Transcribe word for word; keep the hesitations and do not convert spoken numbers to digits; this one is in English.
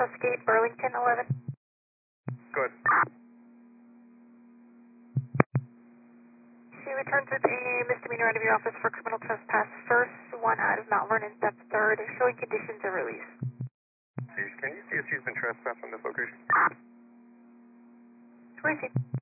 Southgate, Burlington, eleven. Good. She returns with a misdemeanor out of your office for criminal trespass first, one out of Mount Vernon, theft third, showing conditions of release. Can you see if she's been trespassed on this location? Where is she?